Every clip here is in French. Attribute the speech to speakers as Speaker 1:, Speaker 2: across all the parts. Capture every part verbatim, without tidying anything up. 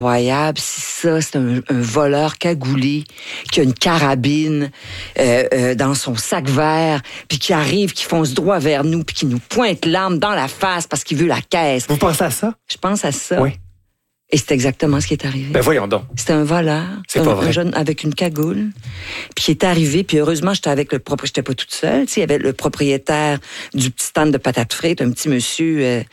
Speaker 1: incroyable, c'est ça, c'est un, un voleur cagoulé qui a une carabine euh, euh, dans son sac vert, puis qui arrive, qui fonce droit vers nous, puis qui nous pointe l'arme dans la face parce qu'il veut la caisse.
Speaker 2: Vous pensez à ça?
Speaker 1: Je pense à ça.
Speaker 2: Oui.
Speaker 1: Et c'est exactement ce qui est arrivé.
Speaker 2: Ben voyons donc.
Speaker 1: C'était un voleur.
Speaker 2: C'est
Speaker 1: un,
Speaker 2: pas vrai.
Speaker 1: Un jeune avec une cagoule. Puis il est arrivé, puis heureusement, j'étais avec le propriétaire. J'étais pas toute seule. Tu sais, il y avait le propriétaire du petit stand de patates frites, un petit monsieur. Euh,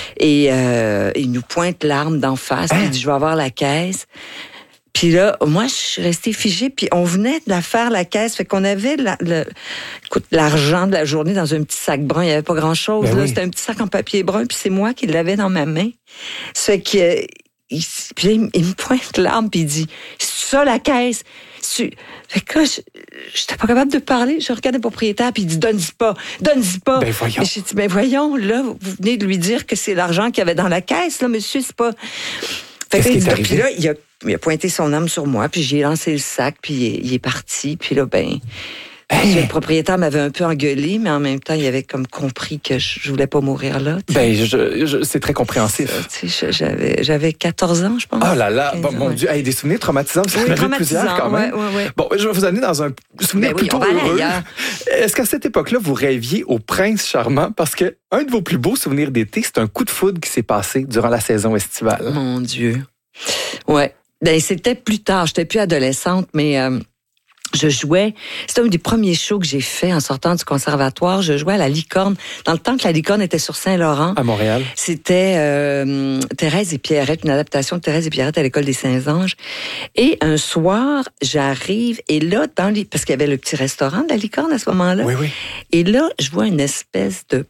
Speaker 1: et euh, il nous pointe l'arme d'en face. Hein? Puis il dit, je vais avoir la caisse. Puis là, moi, je suis restée figée. Puis on venait de la faire, la caisse. Fait qu'on avait la, le, écoute, l'argent de la journée dans un petit sac brun. Il n'y avait pas grand-chose.
Speaker 2: Ben
Speaker 1: là.
Speaker 2: Oui.
Speaker 1: C'était un petit sac en papier brun. Puis c'est moi qui l'avais dans ma main. Ça fait que... Il, puis là, il, il me pointe l'arme, puis il dit, c'est ça la caisse? C'est... Fait que là, je j'étais pas capable de parler. Je regarde le propriétaire, puis il dit, donne-y pas, donne-y pas.
Speaker 2: Ben voyons.
Speaker 1: Et j'ai dit, ben voyons, là, vous venez de lui dire que c'est l'argent qu'il y avait dans la caisse, là, monsieur, c'est pas... Fait
Speaker 2: Qu'est-ce
Speaker 1: que,
Speaker 2: qui est
Speaker 1: puis
Speaker 2: arrivé?
Speaker 1: là, il a, il a pointé son arme sur moi, puis j'ai lancé le sac, puis il est, il est parti, puis là, ben...
Speaker 2: Hey.
Speaker 1: Le propriétaire m'avait un peu engueulé, mais en même temps, il avait comme compris que je, je voulais pas mourir là.
Speaker 2: Ben, je, je, c'est très compréhensif.
Speaker 1: Euh, tu sais, j'avais, j'avais quatorze ans, je pense.
Speaker 2: Oh là là, bon,
Speaker 1: ans,
Speaker 2: mon
Speaker 1: ouais.
Speaker 2: Dieu, hey, des souvenirs traumatisants, vous en
Speaker 1: Oui,
Speaker 2: avez plusieurs quand même.
Speaker 1: Ouais, ouais, ouais.
Speaker 2: Bon, je vais vous amener dans un souvenir
Speaker 1: Ben oui,
Speaker 2: plutôt
Speaker 1: on va aller
Speaker 2: heureux.
Speaker 1: ailleurs.
Speaker 2: Est-ce qu'à cette époque-là, vous rêviez au prince charmant? Parce que un de vos plus beaux souvenirs d'été, c'est un coup de foudre qui s'est passé durant la saison estivale.
Speaker 1: Mon Dieu. Ouais. Ben, c'était plus tard. J'étais plus adolescente, mais... Euh, je jouais, c'était un des premiers shows que j'ai fait en sortant du conservatoire. Je jouais à la Licorne, dans le temps que la Licorne était sur Saint-Laurent.
Speaker 2: À Montréal.
Speaker 1: C'était euh, Thérèse et Pierrette, une adaptation de Thérèse et Pierrette à l'école des Saints-Anges. Et un soir, j'arrive, et là, dans les, parce qu'il y avait le petit restaurant de la Licorne à ce moment-là.
Speaker 2: Oui, oui.
Speaker 1: Et là, je vois une espèce de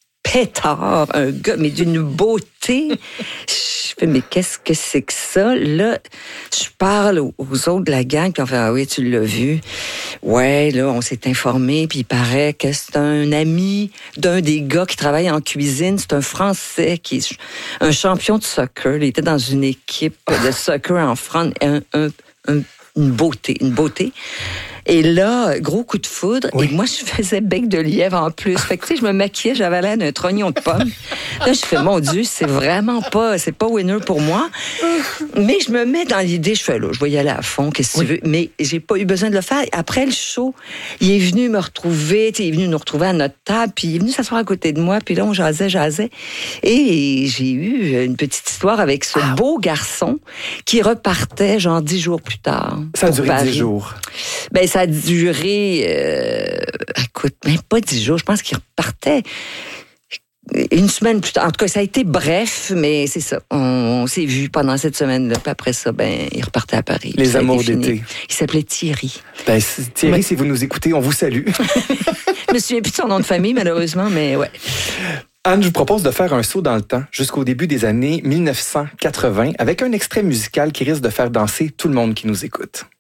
Speaker 1: pétard, un gars, mais d'une beauté. Je fais, mais qu'est-ce que c'est que ça? Là, je parle aux, aux autres de la gang, puis on fait, ah oui, tu l'as vu. Ouais, là, on s'est informé, puis il paraît que c'est un ami d'un des gars qui travaille en cuisine. C'est un Français qui est un champion de soccer. Il était dans une équipe de soccer en France. Un, un, un, une beauté, une beauté. Et là, gros coup de foudre. Oui. Et moi, je faisais bec de lièvre en plus. Fait que, tu sais, je me maquillais, j'avais l'air d'un trognon de pomme. Là, je fais, mon Dieu, c'est vraiment pas, c'est pas winner pour moi. Mais je me mets dans l'idée, je fais, là, je vais y aller à fond, qu'est-ce que oui. tu veux. Mais j'ai pas eu besoin de le faire. Après le show, il est venu me retrouver, tu sais, il est venu nous retrouver à notre table, puis il est venu s'asseoir à côté de moi, puis là, on jasait, jasait. Et j'ai eu une petite histoire avec ce ah. beau garçon qui repartait, genre, dix jours plus tard.
Speaker 2: Ça a duré Paris. dix jours.
Speaker 1: Ben, ça a duré, euh, écoute, même pas dix jours. Je pense qu'il repartait une semaine plus tard. En tout cas, ça a été bref, mais c'est ça. On, on s'est vus pendant cette semaine-là. Puis après ça, ben, il repartait à Paris.
Speaker 2: Les amours d'été.
Speaker 1: Il s'appelait Thierry.
Speaker 2: Ben, Thierry,
Speaker 1: ouais.
Speaker 2: si vous nous écoutez, on vous salue.
Speaker 1: Je me souviens plus de son nom de famille, malheureusement, mais ouais.
Speaker 2: Anne, je vous propose de faire un saut dans le temps jusqu'au début des années mille neuf cent quatre-vingts avec un extrait musical qui risque de faire danser tout le monde qui nous écoute.